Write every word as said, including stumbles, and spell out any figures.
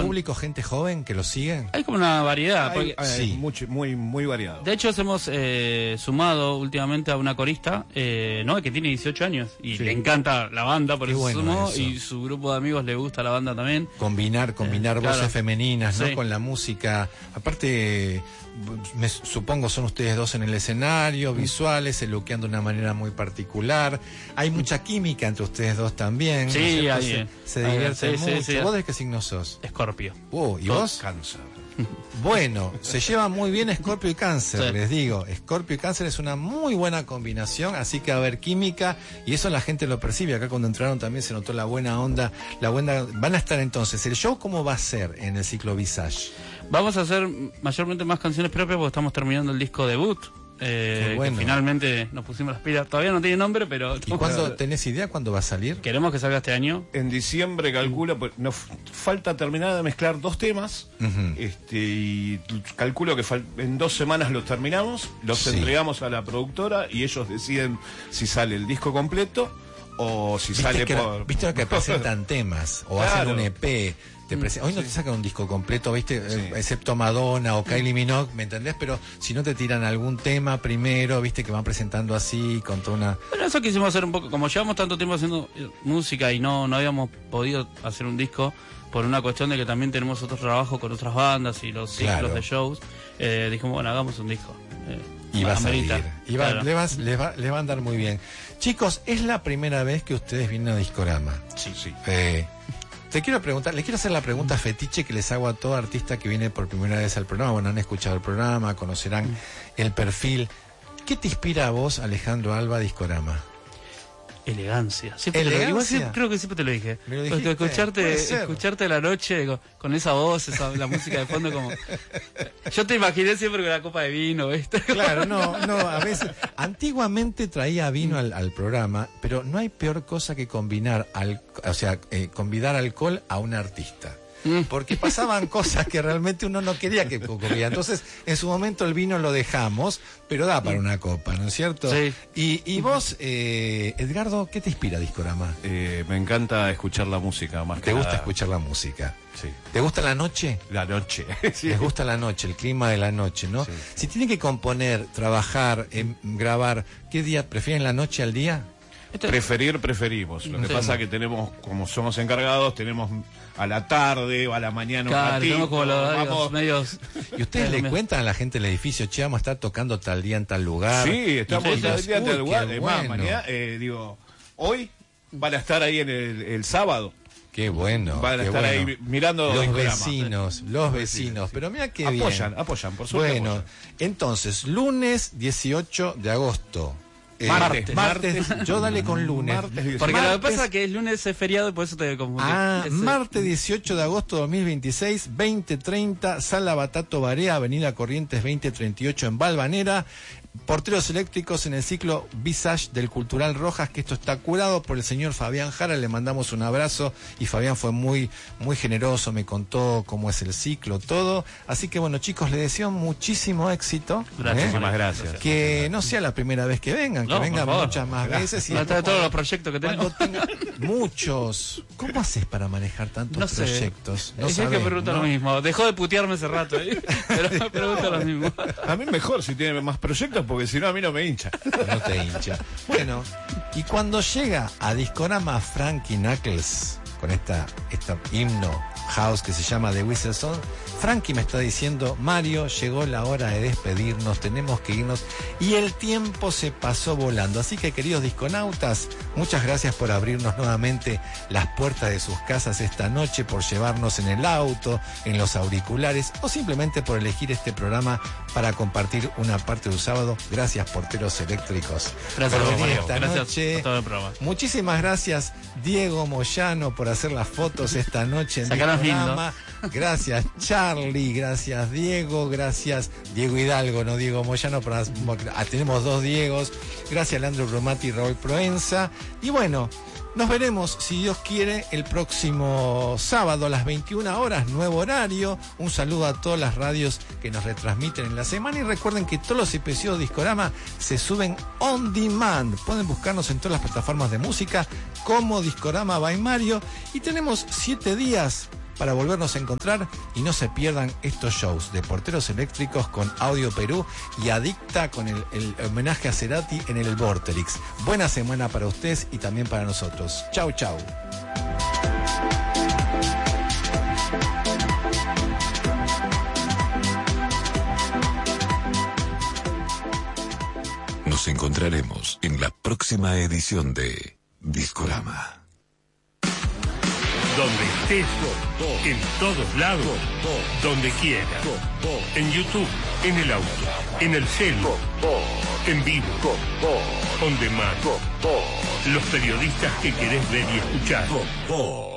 son... público gente joven que lo sigue? Hay como una variedad. Hay, porque... hay Sí. mucho, muy, muy variado. De hecho, hemos eh, sumado últimamente a una corista, eh, ¿no? Que tiene dieciocho años y Sí. le encanta la banda, por Qué eso bueno sumó, eso. y su grupo de amigos le gusta la banda también. Combinar, combinar Eh, voces claro. femeninas, ¿no? Sí. Con la música. Aparte, me supongo son ustedes dos en el escenario, visuales, se lookean de una manera muy particular. Hay mucha química entre ustedes dos también. ¿no Sí, es cierto? hay, se, eh. se Hay, divierten sí, sí, mucho. sí. ¿Vos de qué signo sos? Escorpio. Oh, ¿y Todo vos? Cáncer. Bueno, se llevan muy bien Escorpio y Cáncer, Sí. les digo. Escorpio y Cáncer es una muy buena combinación, así que va a haber química y eso la gente lo percibe. Acá cuando entraron también se notó la buena onda, la buena. Van a estar entonces. ¿El show cómo va a ser en el ciclo Visage? Vamos a hacer mayormente más canciones propias porque estamos terminando el disco debut. Eh, Qué bueno. que finalmente nos pusimos las pilas. Todavía no tiene nombre, pero ¿Y cuándo tenés idea cuándo va a salir? queremos que salga este año. En diciembre calculo, pues, nos falta terminar de mezclar dos temas, Ujú. este, y calculo que fal- en dos semanas los terminamos, los Sí. entregamos a la productora y ellos deciden si sale el disco completo o si ¿Viste sale que, por... viste que presentan temas o Claro. hacen un E P? Te presen- Hoy no te sacan un disco completo, ¿viste? Sí. Eh, excepto Madonna o Kylie Minogue, ¿me entendés? Pero si no te tiran algún tema primero, ¿viste? Que van presentando así, con toda una... Bueno, eso quisimos hacer un poco. Como llevamos tanto tiempo haciendo eh, música y no, no habíamos podido hacer un disco por una cuestión de que también tenemos otro trabajo con otras bandas y los ciclos Claro. de shows, eh, dijimos, bueno, hagamos un disco. Eh, Y va a amerita, salir. Y va, claro. le, vas- le va, le va a andar muy bien. Chicos, es la primera vez que ustedes vienen a Discorama. Sí, sí. Eh, te quiero preguntar, le quiero hacer la pregunta fetiche que les hago a todo artista que viene por primera vez al programa. Bueno, han escuchado el programa, conocerán el perfil. ¿Qué te inspira a vos, Alejandro Alba, Discorama? Elegancia. Siempre te lo- ¿Elegancia? igual siempre- creo que siempre te lo dije. ¿Me lo Porque dijiste? Puede escucharte, ser. escucharte a la noche con, con esa voz, esa, la música de fondo, como. Yo te imaginé siempre con la copa de vino, ¿viste? Claro, no, no, a veces. Antiguamente traía vino al, al programa, pero no hay peor cosa que combinar, al, o sea, eh, convidar alcohol a un artista. Mm. Porque pasaban cosas que realmente uno no quería que ocurriera. Entonces, en su momento el vino lo dejamos, pero da para una copa, ¿no es cierto? Sí. Y, y vos, eh, Edgardo, ¿qué te inspira Discorama? Eh, me encanta escuchar la música más ¿Te que gusta nada. escuchar la música? Sí. ¿Te gusta la noche? La noche. Sí. Les gusta la noche, el clima de la noche, ¿no? Sí. Si tienen que componer, trabajar, em, grabar, ¿qué día prefieren la noche al día? Esto- Preferir, preferimos. Lo que Sí. pasa que tenemos, como somos encargados, tenemos a la tarde o a la mañana un Claro, ratito, tenemos como los horarios vamos- medios. ¿Y ustedes Eh, le me- cuentan a la gente del edificio, che, vamos a estar tocando tal día en tal lugar? Sí, estamos Y todo el día en tal uy, lugar. qué Es más, bueno. mañana, eh, digo, hoy van a estar ahí en el, el sábado. Qué bueno. Van a qué estar bueno. ahí mirando Los Discorama. vecinos, los vecinos. Pero mira qué bien. Apoyan, apoyan, por suerte. Bueno, apoyan. entonces, lunes dieciocho de agosto. Eh, Martes, martes, martes. yo dale con lunes. Martes dieciocho. Porque lo que Martes- pasa es que el lunes es feriado y por eso te confundí. Ah, Ese- martes dieciocho de agosto de dos mil veintiséis, veinte treinta, Sala Batato Barea, Avenida Corrientes veinte treinta y ocho en Valvanera. Porteros eléctricos en el ciclo Visage del Cultural Rojas, que esto está curado por el señor Fabián Jara, le mandamos un abrazo y Fabián fue muy, muy generoso, me contó cómo es el ciclo, todo. Así que bueno, chicos, les deseo muchísimo éxito. Gracias, ¿eh? Muchísimas gracias. Que no sea la primera vez que vengan, que No, por vengan favor. muchas más veces. Y Va a traer todos los proyectos que cuando tenemos. tenga muchos. ¿Cómo haces para manejar tantos No sé. proyectos? No es que sabés, pregunta ¿no? lo mismo. Dejó de putearme hace rato, ¿eh? Pero me pregunta lo mismo. A mí mejor si tiene más proyectos, porque si no, a mí no me hincha. No te hincha. Bueno, y cuando llega a Discorama Frankie Knuckles, con esta, esta himno house que se llama The Whistle Song, Frankie me está diciendo, Mario, llegó la hora de despedirnos, tenemos que irnos, y el tiempo se pasó volando. Así que, queridos disconautas, muchas gracias por abrirnos nuevamente las puertas de sus casas esta noche, por llevarnos en el auto, en los auriculares, o simplemente por elegir este programa para compartir una parte de un sábado. Gracias, porteros eléctricos. Gracias, por venir Mario. esta Gracias noche. por todo el programa. Muchísimas gracias, Diego Moyano, por hacer las fotos esta noche en Sacaron Discorama. Gracias, Charlie. Gracias, Diego. Gracias, Diego Hidalgo, no Diego Moyano. Para, ah, tenemos dos Diegos. Gracias, Leandro Romati y Raúl Proenza. Y bueno, nos veremos, si Dios quiere, el próximo sábado a las veintiuna horas, nuevo horario. Un saludo a todas las radios que nos retransmiten en la semana. Y recuerden que todos los episodios de Discorama se suben on demand. Pueden buscarnos en todas las plataformas de música como Discorama by Mario. Y tenemos siete días para volvernos a encontrar y no se pierdan estos shows de Porteros Eléctricos con Audio Perú y Adicta con el, el homenaje a Cerati en el Vorterix. Buena semana para ustedes y también para nosotros. Chau, chau. Nos encontraremos en la próxima edición de Discorama. Donde estés, en todos lados, donde quieras. En YouTube, en el auto, en el celu, en vivo, on demand. Los periodistas que querés ver y escuchar.